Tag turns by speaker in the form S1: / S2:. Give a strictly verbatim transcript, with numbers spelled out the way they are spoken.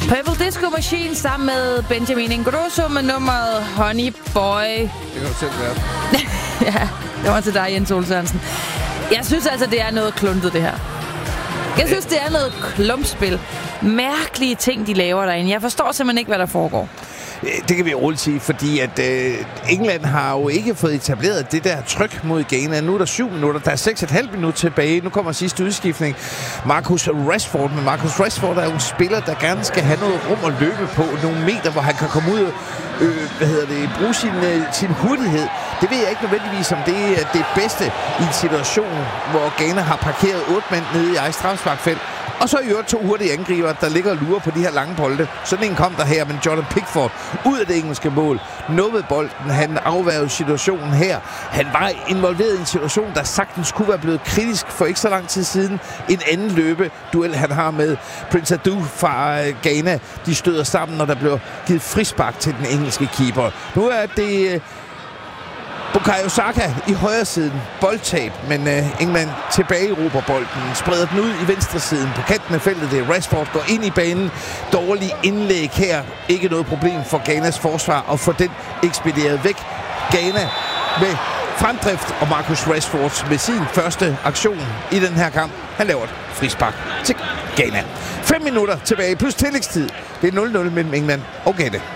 S1: Purple Disco Machine sammen med Benjamin Ingrosso med nummeret Honey Boy.
S2: Det kan du selv være.
S1: Ja, det var til dig, Jens Ole Sørensen. Jeg synes altså, det er noget kluntet, det her. Jeg synes, det er noget klumpspil. Mærkelige ting, de laver derinde. Jeg forstår simpelthen ikke, hvad der foregår.
S2: Det kan vi roligt sige, fordi at øh, England har jo ikke fået etableret det der tryk mod Ghana. Nu er der syv minutter, der er seks og et halvt minut tilbage. Nu kommer sidste udskiftning. Marcus Rashford, men Marcus Rashford er jo en spiller, der gerne skal have noget rum at løbe på. Nogle meter, hvor han kan komme ud og øh, hvad hedder det, bruge sin, øh, sin hurtighed. Det ved jeg ikke nødvendigvis, om det er det bedste i en situation, hvor Ghana har parkeret otte mand nede i eget straffesparkfelt. Og så i øvrigt to hurtige angriber, der ligger og lurer på de her lange bolde. Sådan en kom der her, men Jordan Pickford ud af det engelske mål. Nåede bolden, han afværgede situationen her. Han var involveret i en situation, der sagtens kunne være blevet kritisk for ikke så lang tid siden. En anden løbeduel, han har med Prince Adu fra Ghana. De støder sammen, når der blev givet frispark til den engelske keeper. Nu er det Bukayo Saka i højre siden. Boldtab, men uh, England tilbage råber bolden. Spreder den ud i venstre siden. På kanten af feltet, det er Rashford, går ind i banen. Dårlig indlæg her. Ikke noget problem for Ghanas forsvar at få den ekspederet væk. Ghana med fremdrift, og Marcus Rashford med sin første aktion i den her kamp. Han laver et frispark til Ghana. Fem minutter tilbage plus tillægstid. Det er nul nul mellem England og Ghana.